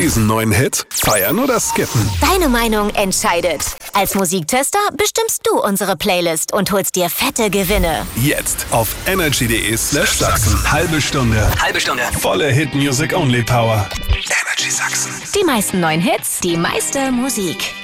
Diesen neuen Hit feiern oder skippen? Deine Meinung entscheidet. Als Musiktester bestimmst du unsere Playlist und holst dir fette Gewinne. Jetzt auf energy.de/Sachsen. Halbe Stunde volle Hit-Music-Only-Power. Energy Sachsen. Die meisten neuen Hits, die meiste Musik.